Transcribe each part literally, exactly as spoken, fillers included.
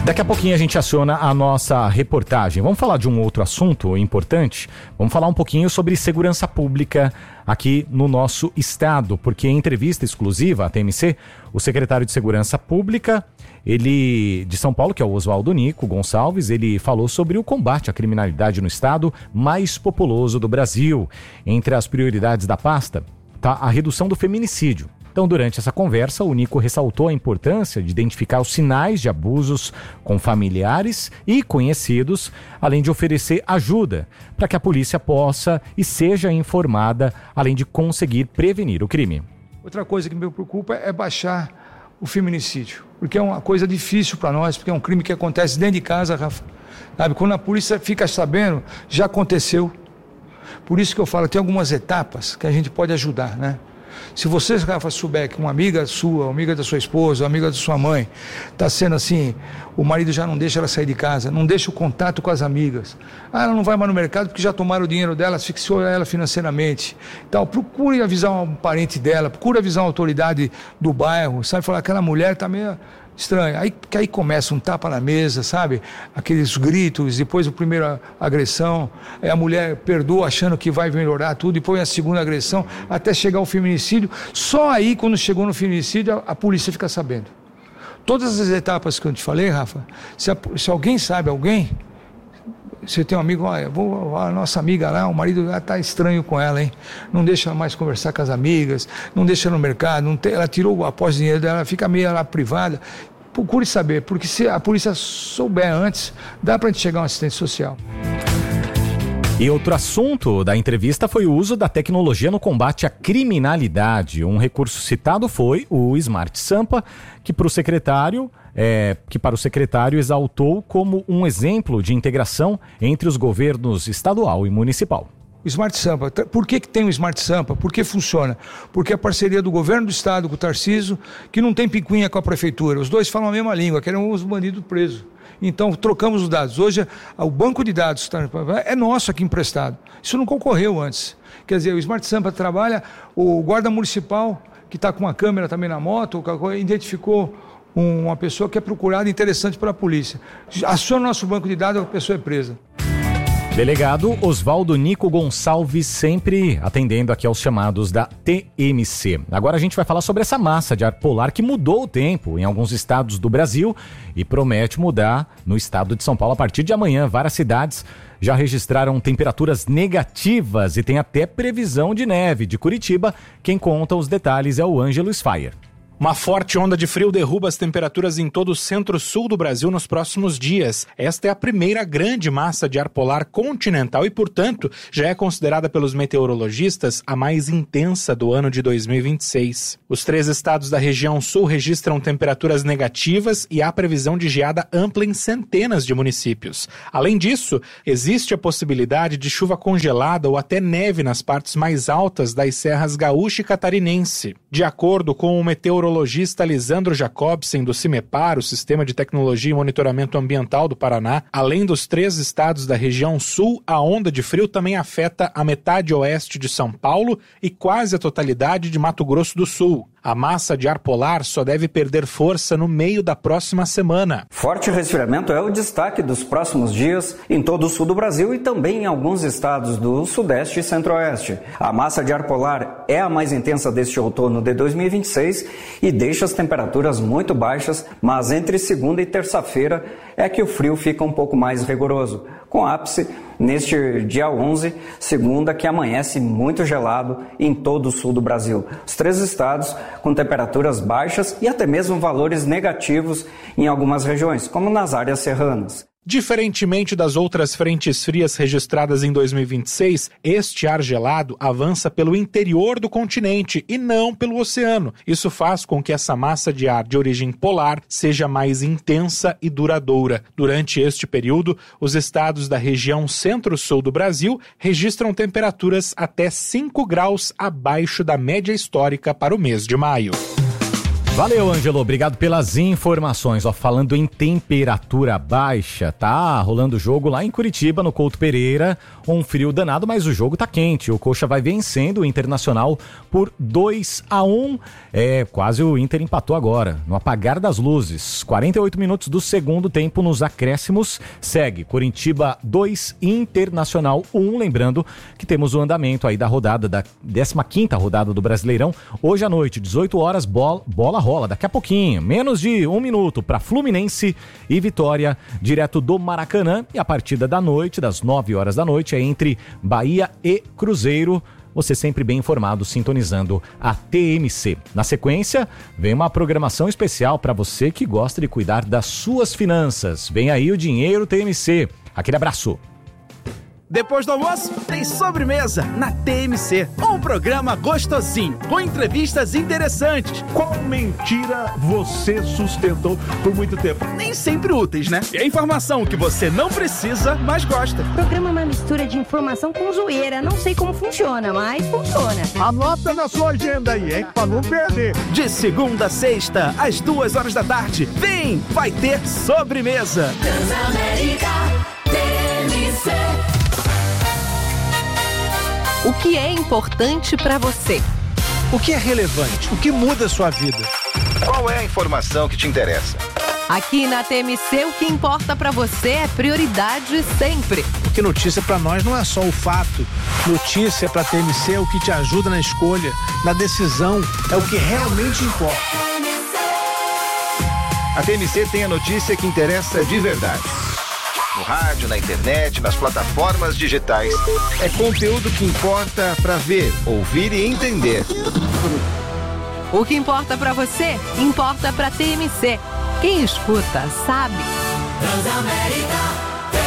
Daqui a pouquinho a gente aciona a nossa reportagem. Vamos falar de um outro assunto importante? Vamos falar um pouquinho sobre segurança pública aqui no nosso estado, porque em entrevista exclusiva à T M C, o secretário de Segurança Pública, ele de São Paulo, que é o Oswaldo Nico Gonçalves, ele falou sobre o combate à criminalidade no estado mais populoso do Brasil. Entre as prioridades da pasta está a redução do feminicídio. Então, durante essa conversa, o Nico ressaltou a importância de identificar os sinais de abusos com familiares e conhecidos, além de oferecer ajuda para que a polícia possa e seja informada, além de conseguir prevenir o crime. Outra coisa que me preocupa é baixar o feminicídio, porque é uma coisa difícil para nós, porque é um crime que acontece dentro de casa, Rafa. Sabe, quando a polícia fica sabendo, já aconteceu. Por isso que eu falo, tem algumas etapas que a gente pode ajudar, né? Se você, Rafa, souber que uma amiga sua, uma amiga da sua esposa, uma amiga da sua mãe, está sendo assim, o marido já não deixa ela sair de casa, não deixa o contato com as amigas. Ah, ela não vai mais no mercado porque já tomaram o dinheiro dela, asfixiou ela financeiramente. Então, procure avisar um parente dela, procure avisar uma autoridade do bairro, sabe? Falar, aquela mulher está meio estranha. Aí, que aí começa um tapa na mesa, sabe? Aqueles gritos, depois a primeira agressão, aí a mulher perdoa achando que vai melhorar tudo, depois a segunda agressão, até chegar ao feminicídio. Só aí, quando chegou no feminicídio, a, a polícia fica sabendo. Todas as etapas que eu te falei, Rafa, se, a, se alguém sabe, alguém, você tem um amigo, olha, vou, a nossa amiga lá, o marido já está estranho com ela, hein? Não deixa mais conversar com as amigas, não deixa no mercado, não tem, ela tirou após o dinheiro dela, ela fica meio lá privada. Procure saber, porque se a polícia souber antes, dá para a gente chegar a um assistente social. E outro assunto da entrevista foi o uso da tecnologia no combate à criminalidade. Um recurso citado foi o Smart Sampa, que para o secretário, é, que para o secretário exaltou como um exemplo de integração entre os governos estadual e municipal. O Smart Sampa, por que que tem o Smart Sampa? Por que funciona? Porque é a parceria do governo do estado com o Tarcísio, que não tem picuinha com a prefeitura. Os dois falam a mesma língua, querem os bandidos presos. Então, trocamos os dados. Hoje, o banco de dados é nosso aqui emprestado. Isso não concorreu antes. Quer dizer, o Smart Sampa trabalha, o guarda municipal, que está com uma câmera também na moto, identificou uma pessoa que é procurada interessante para a polícia. Aciona o nosso banco de dados, a pessoa é presa. Delegado Oswaldo Nico Gonçalves, sempre atendendo aqui aos chamados da T M C. Agora a gente vai falar sobre essa massa de ar polar que mudou o tempo em alguns estados do Brasil e promete mudar no estado de São Paulo a partir de amanhã. Várias cidades já registraram temperaturas negativas e tem até previsão de neve. De Curitiba, quem conta os detalhes é o Ângelo Sfaier. Uma forte onda de frio derruba as temperaturas em todo o centro-sul do Brasil nos próximos dias. Esta é a primeira grande massa de ar polar continental e, portanto, já é considerada pelos meteorologistas a mais intensa do ano de dois mil e vinte e seis. Os três estados da região sul registram temperaturas negativas e há previsão de geada ampla em centenas de municípios. Além disso, existe a possibilidade de chuva congelada ou até neve nas partes mais altas das serras gaúcha e catarinense. De acordo com o meteorologista meteorologista Lisandro Jacobsen, do CIMEPAR, o Sistema de Tecnologia e Monitoramento Ambiental do Paraná, além dos três estados da região sul, a onda de frio também afeta a metade oeste de São Paulo e quase a totalidade de Mato Grosso do Sul. A massa de ar polar só deve perder força no meio da próxima semana. Forte resfriamento é o destaque dos próximos dias em todo o sul do Brasil e também em alguns estados do sudeste e centro-oeste. A massa de ar polar é a mais intensa deste outono de dois mil e vinte e seis e deixa as temperaturas muito baixas, mas entre segunda e terça-feira é que o frio fica um pouco mais rigoroso, com ápice neste dia onze, segunda, que amanhece muito gelado em todo o sul do Brasil. Os três estados com temperaturas baixas e até mesmo valores negativos em algumas regiões, como nas áreas serranas. Diferentemente das outras frentes frias registradas em dois mil e vinte e seis, este ar gelado avança pelo interior do continente e não pelo oceano. Isso faz com que essa massa de ar de origem polar seja mais intensa e duradoura. Durante este período, os estados da região centro-sul do Brasil registram temperaturas até cinco graus abaixo da média histórica para o mês de maio. Valeu, Ângelo, obrigado pelas informações. Ó, falando em temperatura baixa, tá rolando o jogo lá em Curitiba, no Couto Pereira, um frio danado, mas o jogo tá quente. O Coxa vai vencendo o Internacional por dois a um, é, quase o Inter empatou agora, no apagar das luzes. quarenta e oito minutos do segundo tempo nos acréscimos, segue Curitiba dois, Internacional um, lembrando que temos o andamento aí da rodada, da décima quinta rodada do Brasileirão, hoje à noite, dezoito horas, bola, bola rola daqui a pouquinho, menos de um minuto para Fluminense e Vitória, direto do Maracanã, e a partida da noite, das nove horas da noite, é entre Bahia e Cruzeiro. Você sempre bem informado, sintonizando a T M C. Na sequência, vem uma programação especial para você que gosta de cuidar das suas finanças. Vem aí o Dinheiro T M C. Aquele abraço. Depois do almoço, tem sobremesa na T M C. Um programa gostosinho, com entrevistas interessantes. Qual mentira você sustentou por muito tempo? Nem sempre úteis, né? E a informação que você não precisa, mas gosta. O programa é uma mistura de informação com zoeira. Não sei como funciona, mas funciona. Anota na sua agenda aí, hein? Pra não perder. De segunda a sexta, às duas horas da tarde. Vem, vai ter sobremesa. Transamérica T M C. O que é importante para você? O que é relevante? O que muda a sua vida? Qual é a informação que te interessa? Aqui na T M C, o que importa para você é prioridade sempre. Porque notícia para nós não é só o fato. Notícia para a T M C é o que te ajuda na escolha, na decisão, é o que realmente importa. A T M C tem a notícia que interessa de verdade. No rádio, na internet, nas plataformas digitais. É conteúdo que importa para ver, ouvir e entender. O que importa para você, importa para T M C. Quem escuta, sabe. Transamérica T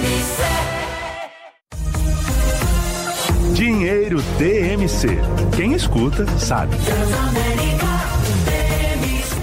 M C. Dinheiro T M C. Quem escuta, sabe. Transamérica T M C.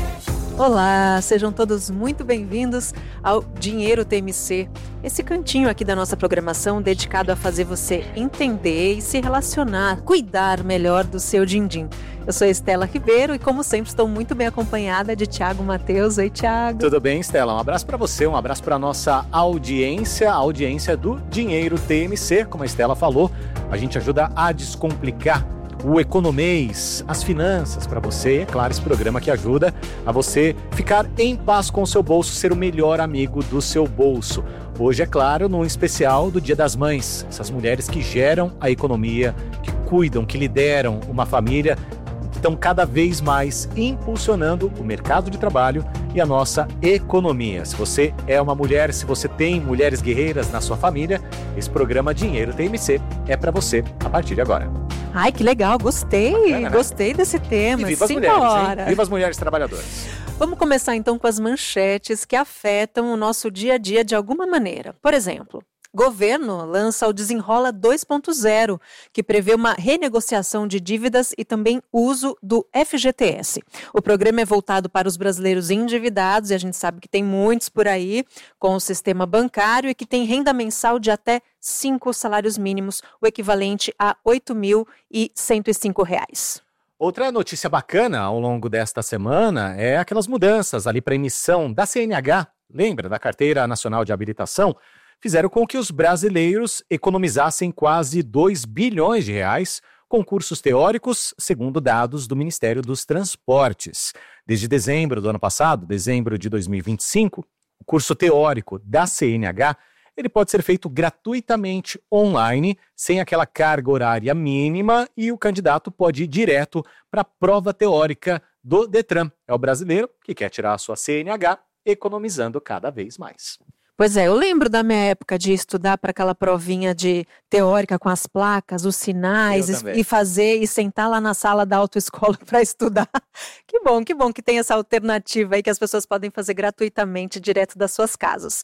Olá, sejam todos muito bem-vindos ao Dinheiro T M C, esse cantinho aqui da nossa programação dedicado a fazer você entender e se relacionar, cuidar melhor do seu din-din. Eu sou Estela Ribeiro e, como sempre, estou muito bem acompanhada de Thiago Mateus. Oi, Thiago. Tudo bem, Estela? Um abraço para você, um abraço para nossa audiência, a audiência do Dinheiro T M C. Como a Estela falou, a gente ajuda a descomplicar o economês, as finanças para você. É claro, esse programa que ajuda a você ficar em paz com o seu bolso, ser o melhor amigo do seu bolso. Hoje, é claro, num especial do Dia das Mães. Essas mulheres que geram a economia, que cuidam, que lideram uma família, estão cada vez mais impulsionando o mercado de trabalho e a nossa economia. Se você é uma mulher, se você tem mulheres guerreiras na sua família, esse programa Dinheiro T M C é para você a partir de agora. Ai, que legal, gostei, Bacana, né? Gostei desse tema. E viva as mulheres, hein? Viva as mulheres trabalhadoras. Vamos começar então com as manchetes que afetam o nosso dia a dia de alguma maneira. Por exemplo, governo lança o Desenrola dois ponto zero, que prevê uma renegociação de dívidas e também uso do F G T S. O programa é voltado para os brasileiros endividados, e a gente sabe que tem muitos por aí com o sistema bancário e que tem renda mensal de até cinco salários mínimos, o equivalente a oito mil e cento e cinco reais. Outra notícia bacana ao longo desta semana é aquelas mudanças ali para emissão da C N H, lembra, da Carteira Nacional de Habilitação, fizeram com que os brasileiros economizassem quase dois bilhões de reais com cursos teóricos, segundo dados do Ministério dos Transportes. Desde dezembro do ano passado, dezembro de dois mil e vinte e cinco, o curso teórico da C N H ele pode ser feito gratuitamente online, sem aquela carga horária mínima, e o candidato pode ir direto para a prova teórica do Detran. É o brasileiro que quer tirar a sua C N H, economizando cada vez mais. Pois é, eu lembro da minha época de estudar para aquela provinha de teórica com as placas, os sinais, e, e fazer e sentar lá na sala da autoescola para estudar. Que bom, que bom que tem essa alternativa aí que as pessoas podem fazer gratuitamente direto das suas casas.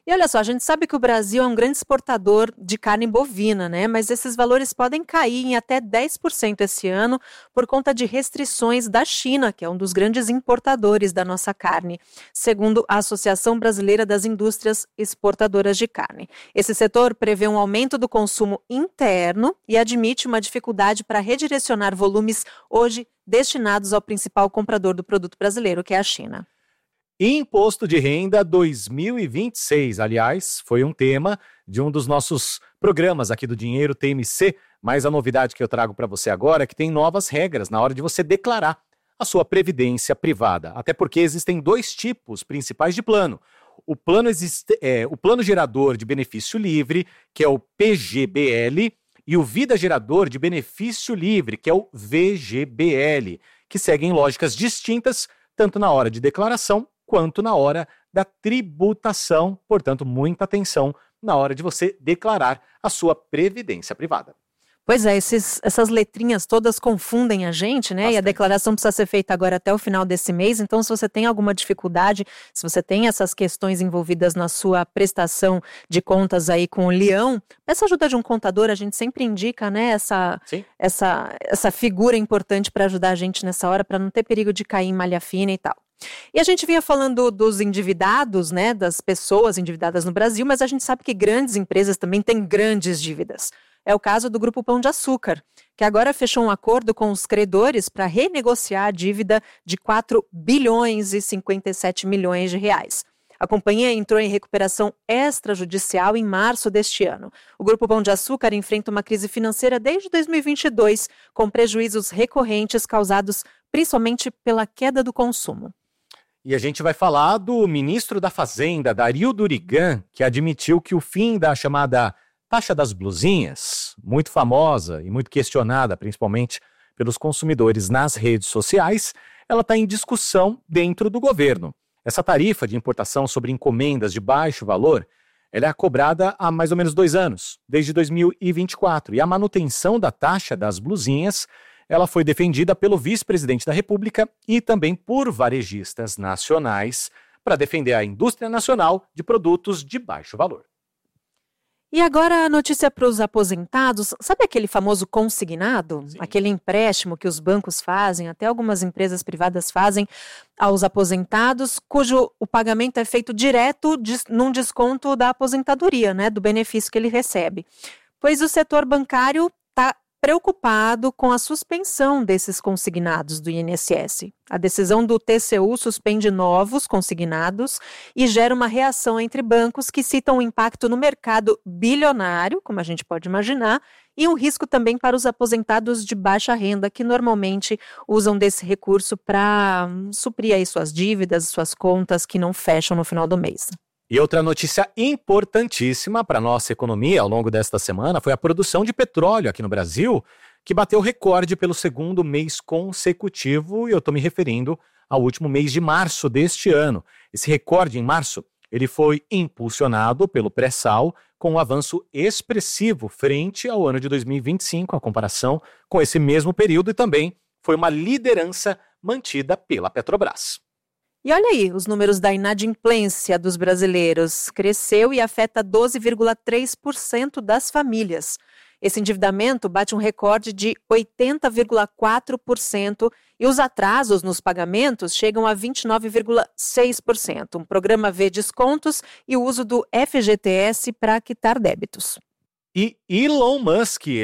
E olha só, a gente sabe que o Brasil é um grande exportador de carne bovina, né? Mas esses valores podem cair em até dez por cento esse ano por conta de restrições da China, que é um dos grandes importadores da nossa carne, segundo a Associação Brasileira das Indústrias Exportadoras de Carne. Esse setor prevê um aumento do consumo interno e admite uma dificuldade para redirecionar volumes hoje destinados ao principal comprador do produto brasileiro, que é a China. Imposto de Renda dois mil e vinte e seis, aliás, foi um tema de um dos nossos programas aqui do Dinheiro T M C, mas a novidade que eu trago para você agora é que tem novas regras na hora de você declarar a sua previdência privada, até porque existem dois tipos principais de plano. O plano, existe, é, o plano gerador de benefício livre, que é o P G B L, e o vida gerador de benefício livre, que é o V G B L, que seguem lógicas distintas tanto na hora de declaração quanto na hora da tributação. Portanto, muita atenção na hora de você declarar a sua previdência privada. Pois é, esses, essas letrinhas todas confundem a gente, né? Bastante. E a declaração precisa ser feita agora até o final desse mês. Então, se você tem alguma dificuldade, se você tem essas questões envolvidas na sua prestação de contas aí com o leão, peça ajuda de um contador. A gente sempre indica, né, essa, essa, essa figura importante para ajudar a gente nessa hora, para não ter perigo de cair em malha fina e tal. E a gente vinha falando dos endividados, né, das pessoas endividadas no Brasil, mas a gente sabe que grandes empresas também têm grandes dívidas. É o caso do Grupo Pão de Açúcar, que agora fechou um acordo com os credores para renegociar a dívida de quatro bilhões e cinquenta e sete milhões de reais. A companhia entrou em recuperação extrajudicial em março deste ano. O Grupo Pão de Açúcar enfrenta uma crise financeira desde dois mil e vinte e dois, com prejuízos recorrentes causados principalmente pela queda do consumo. E a gente vai falar do ministro da Fazenda, Dario Durigan, que admitiu que o fim da chamada taxa das blusinhas, muito famosa e muito questionada, principalmente pelos consumidores nas redes sociais, ela está em discussão dentro do governo. Essa tarifa de importação sobre encomendas de baixo valor, ela é cobrada há mais ou menos dois anos, desde dois mil e vinte e quatro. E a manutenção da taxa das blusinhas, ela foi defendida pelo vice-presidente da República e também por varejistas nacionais para defender a indústria nacional de produtos de baixo valor. E agora a notícia para os aposentados. Sabe aquele famoso consignado? Sim. Aquele empréstimo que os bancos fazem, até algumas empresas privadas fazem aos aposentados, cujo o pagamento é feito direto de, num desconto da aposentadoria, né, do benefício que ele recebe. Pois o setor bancário está preocupado com a suspensão desses consignados do I N S S. A decisão do T C U suspende novos consignados e gera uma reação entre bancos que citam um impacto no mercado bilionário, como a gente pode imaginar, e um risco também para os aposentados de baixa renda, que normalmente usam desse recurso para suprir aí suas dívidas, suas contas que não fecham no final do mês. E outra notícia importantíssima para a nossa economia ao longo desta semana foi a produção de petróleo aqui no Brasil, que bateu recorde pelo segundo mês consecutivo, e eu estou me referindo ao último mês de março deste ano. Esse recorde em março, ele foi impulsionado pelo pré-sal, com um avanço expressivo frente ao ano de dois mil e vinte e cinco, a comparação com esse mesmo período, e também foi uma liderança mantida pela Petrobras. E olha aí, os números da inadimplência dos brasileiros cresceu e afeta doze vírgula três por cento das famílias. Esse endividamento bate um recorde de oitenta vírgula quatro por cento e os atrasos nos pagamentos chegam a vinte e nove vírgula seis por cento. Um programa vê descontos e o uso do F G T S para quitar débitos. E Elon Musk